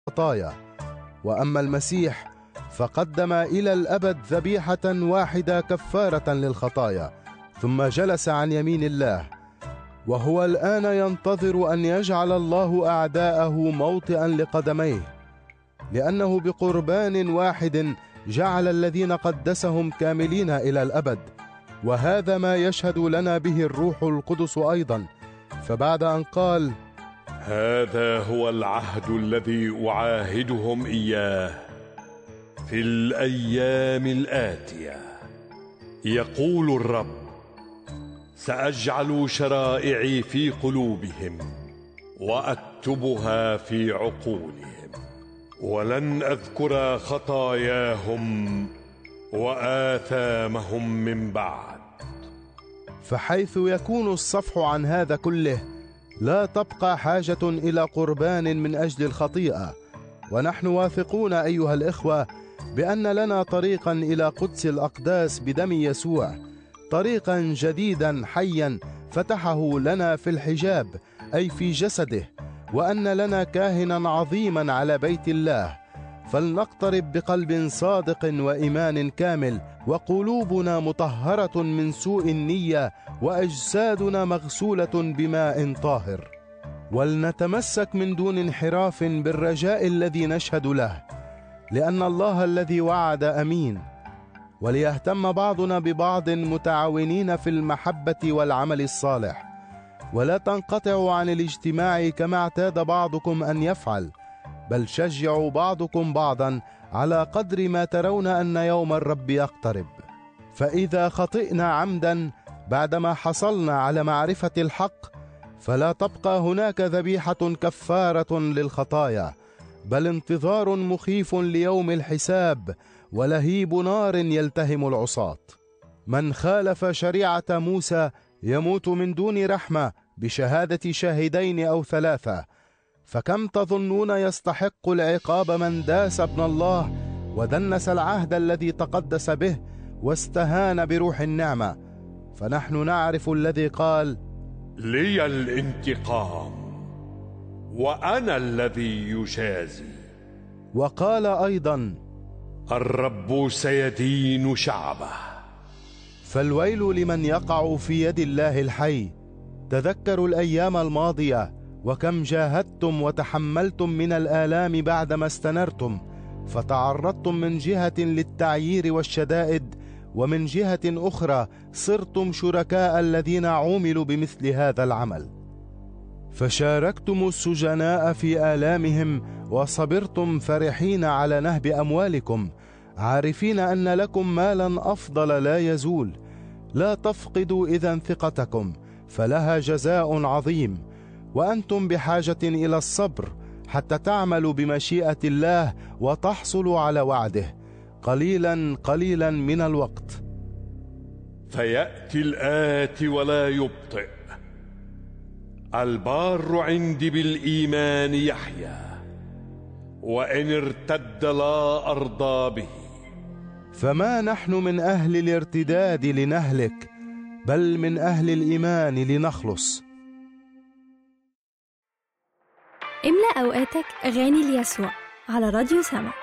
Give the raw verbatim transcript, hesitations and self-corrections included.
الخطايا. وأما المسيح فقدم إلى الأبد ذبيحة واحدة كفارة للخطايا، ثم جلس عن يمين الله، وهو الآن ينتظر أن يجعل الله أعداءه موطئا لقدميه، لأنه بقربان واحد جعل الذين قدسهم كاملين إلى الأبد. وهذا ما يشهد لنا به الروح القدس أيضا. فبعد أن قال: هذا هو العهد الذي أعاهدهم إياه في الأيام الآتية، يقول الرب: سأجعل شرائعي في قلوبهم وأكتبها في عقولهم، ولن أذكر خطاياهم وآثامهم من بعد. فحيث يكون الصفح عن هذا كله، لا تبقى حاجة إلى قربان من أجل الخطيئة. ونحن واثقون أيها الإخوة بأن لنا طريقا إلى قدس الأقداس بدم يسوع، طريقا جديدا حيا فتحه لنا في الحجاب، أي في جسده، وأن لنا كاهنا عظيما على بيت الله. فلنقترب بقلب صادق وإيمان كامل، وقلوبنا مطهرة من سوء النية، وأجسادنا مغسولة بماء طاهر. ولنتمسك من دون انحراف بالرجاء الذي نشهد له، لأن الله الذي وعد أمين. وليهتم بعضنا ببعض متعاونين في المحبة والعمل الصالح، ولا تنقطعوا عن الاجتماع كما اعتاد بعضكم أن يفعل، بل شجعوا بعضكم بعضا على قدر ما ترون أن يوم الرب يقترب. فإذا خطئنا عمدا بعدما حصلنا على معرفة الحق، فلا تبقى هناك ذبيحة كفارة للخطايا، بل انتظار مخيف ليوم الحساب ولهيب نار يلتهم العصاة. من خالف شريعة موسى يموت من دون رحمة بشهادة شاهدين أو ثلاثة. فكم تظنون يستحق العقاب من داس ابن الله ودنس العهد الذي تقدس به واستهان بروح النعمة؟ فنحن نعرف الذي قال: لي الانتقام وأنا الذي يجازي. وقال أيضا: الرب سيدين شعبه. فالويل لمن يقع في يد الله الحي. تذكروا الأيام الماضية، وكم جاهدتم وتحملتم من الآلام بعدما استنرتم، فتعرضتم من جهة للتعيير والشدائد، ومن جهة أخرى صرتم شركاء الذين عوملوا بمثل هذا العمل. فشاركتم السجناء في آلامهم، وصبرتم فرحين على نهب أموالكم، عارفين أن لكم مالا أفضل لا يزول. لا تفقدوا إذن ثقتكم، فلها جزاء عظيم. وأنتم بحاجة إلى الصبر حتى تعملوا بمشيئة الله وتحصلوا على وعده. قليلا قليلا من الوقت فيأتي الآتي ولا يبطئ، البار عندي بالإيمان يحيا، وإن ارتد لا أرضى به. فما نحن من أهل الارتداد لنهلك، بل من أهل الإيمان لنخلص. املأ أوقاتك أغاني ليسوع على راديو سما.